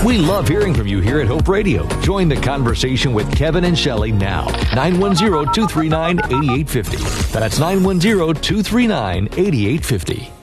We love hearing from you here at Hope Radio. Join the conversation with Kevin and Shelley now. 910-239-8850. That's 910-239-8850.